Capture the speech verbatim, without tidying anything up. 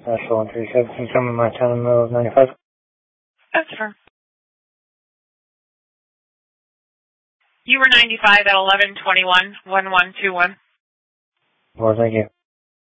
Nashville one three seven, can you come in my town in the middle of ninety-five? That's fair. You were ninety-five at eleven twenty-one, one one two one. Well, thank you.